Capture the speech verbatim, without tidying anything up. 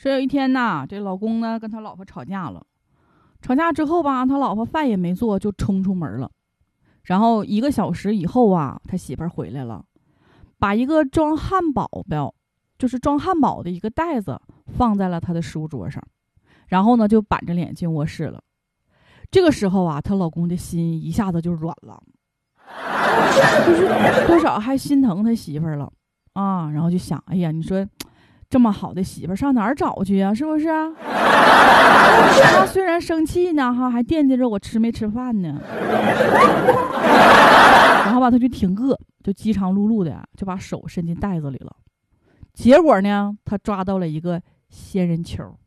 说有一天呐，这老公呢跟他老婆吵架了，吵架之后吧，他老婆饭也没做就冲出门了。然后一个小时以后啊，他媳妇儿回来了，把一个装汉堡的，就是装汉堡的一个袋子放在了他的书桌上，然后呢就板着脸进卧室了。这个时候啊，她老公的心一下子就软了，就是多少还心疼他媳妇儿了啊。然后就想，哎呀，你说这么好的媳妇儿上哪儿找去呀？是不是？他虽然生气呢，哈，还惦记着我吃没吃饭呢。然后吧，他就挺饿，就饥肠辘辘的呀，就把手伸进袋子里了。结果呢，他抓到了一个仙人球。